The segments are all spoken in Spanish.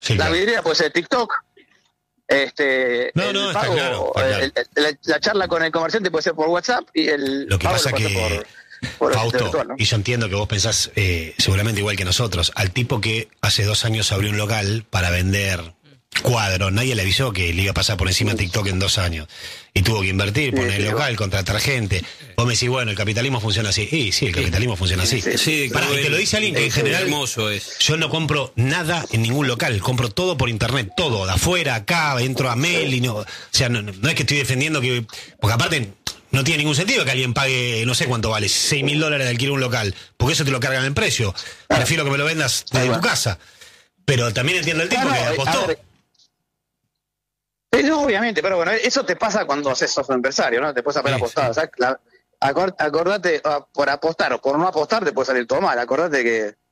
Sí, la claro. vidriera puede ser TikTok. No, está claro. La charla con el comerciante puede ser por WhatsApp y el Lo que pago pasa lo puede que, ser por el Fausto, sitio virtual, ¿no? y yo entiendo que vos pensás seguramente igual que nosotros, al tipo que hace 2 años abrió un local para vender cuadros, nadie le avisó que le iba a pasar por encima TikTok en 2 años. Y tuvo que invertir, poner el local, contratar gente. Vos me decís, bueno, el capitalismo funciona así. Y sí, el capitalismo funciona así. Sí, Pará, y te lo dice alguien que en general... hermoso es. Yo no compro nada en ningún local, compro todo por internet, todo, de afuera, acá, entro a mail y no... O sea, no es que estoy defendiendo que... Porque aparte, no tiene ningún sentido que alguien pague, no sé cuánto vale, $6.000 de alquiler un local, porque eso te lo cargan en precio. Prefiero que me lo vendas desde tu casa. Pero también entiendo el tipo que apostó. No, obviamente, pero bueno, eso te pasa cuando sos un empresario, ¿no? Te puedes haber apostado. Sí. O sea, acordate, por apostar o por no apostar te puede salir todo mal. Acordate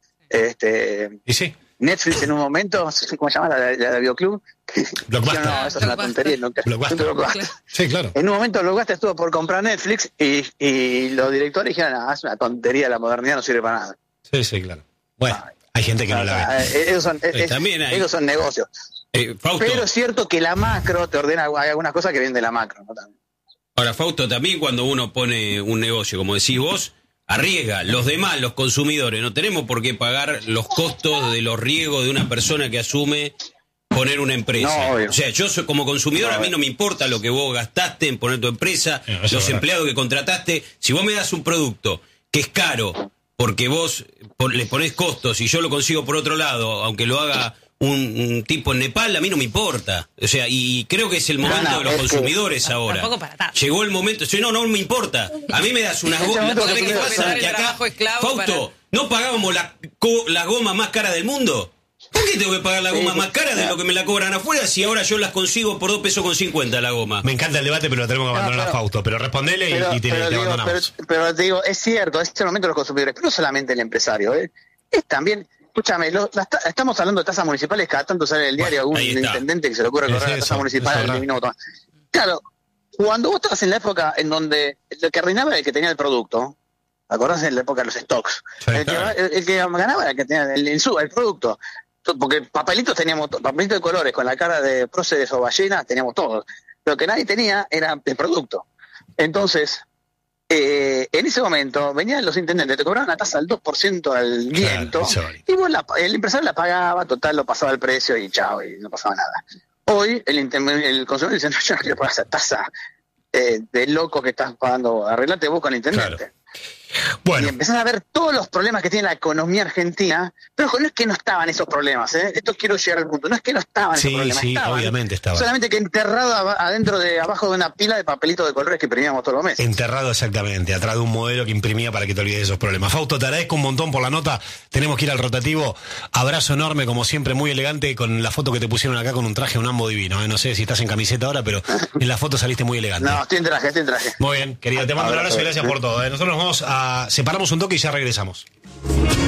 que Y sí. Netflix en un momento, ¿cómo se llama la de Videoclub? Blockbuster. No, eso es una tontería. Blockbuster. Sí, claro. En un momento Blockbuster estuvo por comprar Netflix y los directores dijeron, es una tontería, la modernidad no sirve para nada. Sí, claro. Bueno, hay gente que no la ve. Esos son negocios. Fausto, Pero es cierto que la macro te ordena, hay algunas cosas que vienen de la macro, ¿no? También. ahora Fausto, también cuando uno pone un negocio, como decís vos, arriesga. Los demás, los consumidores, no tenemos por qué pagar los costos de los riesgos de una persona que asume poner una empresa. No, o sea, yo soy, como consumidor, a mí no me importa lo que vos gastaste en poner tu empresa, los empleados que contrataste. Si vos me das un producto que es caro porque vos le ponés costos y yo lo consigo por otro lado, aunque lo haga un tipo en Nepal, a mí no me importa. O sea, y creo que es el momento de los consumidores ahora. Tampoco para tanto. Llegó el momento. No me importa. A mí me das unas gomas. ¿Sabés qué pasa? Que acá, Fausto, ¿no pagábamos las gomas más caras del mundo? ¿Por qué tengo que pagar la goma más cara de lo que me la cobran afuera si ahora yo las consigo por $2.50 la goma? Me encanta el debate, pero lo tenemos que abandonar a Fausto. Pero respondele y te abandonamos. Pero te digo, es cierto, es el momento de los consumidores, pero no solamente el empresario, es también, escúchame, estamos hablando de tasas municipales, cada tanto sale en el diario algún intendente que se le ocurre correr la tasa municipal. Claro, cuando vos estabas en la época en donde el que reinaba era el que tenía el producto, ¿te acordás de la época de los stocks? Sí, el que ganaba era el que tenía el producto. Porque papelitos de colores con la cara de próceres o ballenas, teníamos todos. Lo que nadie tenía era el producto. Entonces, en ese momento venían los intendentes, te cobraban una tasa del 2% al viento, y vos el empresario la pagaba, total, lo pasaba el precio y chao, y no pasaba nada. Hoy el consumidor dice, no, yo no quiero pagar esa tasa de loco que estás pagando, arreglate vos con el intendente. Claro. Bueno. Y empezás a ver todos los problemas que tiene la economía argentina, pero no es que no estaban esos problemas, esto quiero llegar al punto, no es que no estaban esos problemas, estaban, obviamente estaban. Solamente que enterrado abajo de una pila de papelitos de colores que imprimíamos todos los meses. Enterrado exactamente, atrás de un modelo que imprimía para que te olvides de esos problemas. Fausto, te agradezco un montón por la nota, tenemos que ir al rotativo, abrazo enorme, como siempre, muy elegante, con la foto que te pusieron acá con un traje, un ambo divino, no sé si estás en camiseta ahora, pero en la foto saliste muy elegante. No, estoy en traje. Muy bien, querido, te mando un abrazo y gracias por todo. Nosotros nos vamos separamos un toque y ya regresamos.